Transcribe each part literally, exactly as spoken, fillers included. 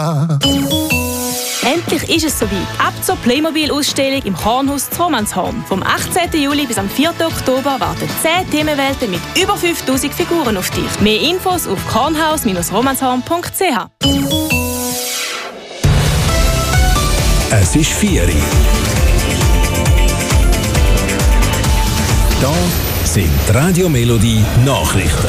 Endlich ist es soweit. Ab zur Playmobil-Ausstellung im Kornhaus zu Romanshorn. Vom achtzehnten Juli bis am vierten Oktober warten zehn Themenwelten mit über fünftausend Figuren auf dich. Mehr Infos auf kornhaus romanshorn punkt c h. Es ist vier Uhr. Da sind die Radio Melodie Nachrichten.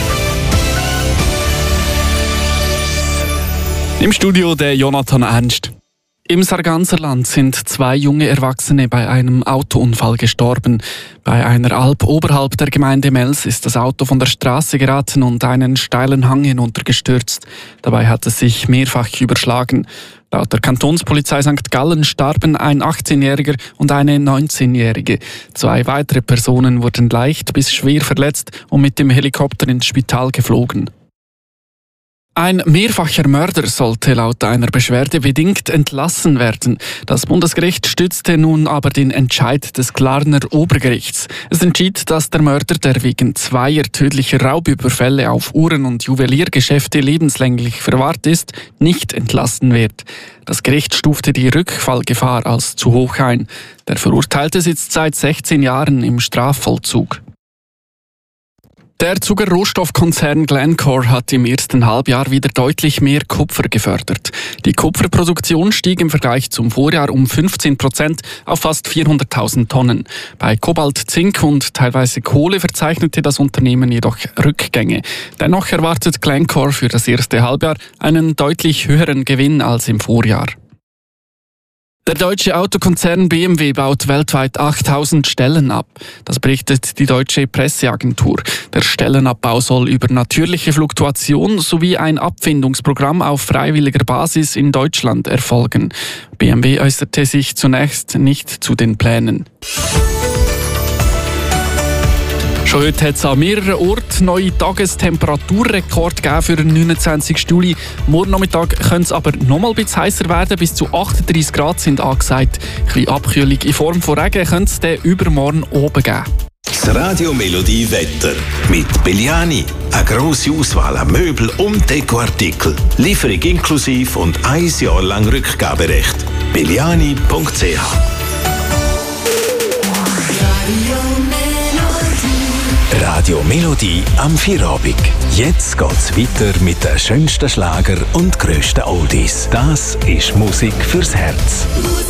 Im Studio der Jonathan Ernst. Im Sarganserland sind zwei junge Erwachsene bei einem Autounfall gestorben. Bei einer Alp oberhalb der Gemeinde Mels ist das Auto von der Straße geraten und einen steilen Hang hinuntergestürzt. Dabei hat es sich mehrfach überschlagen. Laut der Kantonspolizei Sankt Gallen starben ein achtzehnjähriger und eine neunzehnjährige. Zwei weitere Personen wurden leicht bis schwer verletzt und mit dem Helikopter ins Spital geflogen. Ein mehrfacher Mörder sollte laut einer Beschwerde bedingt entlassen werden. Das Bundesgericht stützte nun aber den Entscheid des Glarner Obergerichts. Es entschied, dass der Mörder, der wegen zweier tödlicher Raubüberfälle auf Uhren- und Juweliergeschäfte lebenslänglich verwahrt ist, nicht entlassen wird. Das Gericht stufte die Rückfallgefahr als zu hoch ein. Der Verurteilte sitzt seit sechzehn Jahren im Strafvollzug. Der Zuckerrohstoffkonzern Glencore hat im ersten Halbjahr wieder deutlich mehr Kupfer gefördert. Die Kupferproduktion stieg im Vergleich zum Vorjahr um fünfzehn Prozent auf fast vierhunderttausend Tonnen. Bei Kobalt, Zink und teilweise Kohle verzeichnete das Unternehmen jedoch Rückgänge. Dennoch erwartet Glencore für das erste Halbjahr einen deutlich höheren Gewinn als im Vorjahr. Der deutsche Autokonzern B M W baut weltweit achttausend Stellen ab. Das berichtet die deutsche Presseagentur. Der Stellenabbau soll über natürliche Fluktuation sowie ein Abfindungsprogramm auf freiwilliger Basis in Deutschland erfolgen. B M W äußerte sich zunächst nicht zu den Plänen. Schon heute hat es an mehreren Orten neue Tagestemperaturrekorde gegeben für den neunundzwanzigsten Juli. Morgen Nachmittag könnte es aber noch mal ein bisschen heißer werden. Bis zu achtunddreissig Grad sind angesagt. Ein bisschen Abkühlung in Form von Regen könnte es dann übermorgen oben geben. Das Radio Melodie Wetter mit Belliani. Eine grosse Auswahl an Möbel- und Dekoartikel. Lieferung inklusive und ein Jahr lang Rückgaberecht. belliani punkt c h. Radio Melodie am Feierabend. Jetzt geht's weiter mit den schönsten Schlager und grössten Oldies. Das ist Musik fürs Herz.